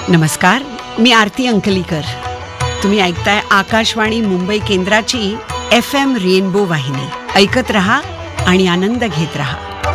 नमस्कार, मी आरती अंकलीकर. तुम्ही ऐकताय आकाशवाणी मुंबई केंद्राची FM रेनबो वाहिनी. ऐकत रहा आणि आनंद घेत रहा.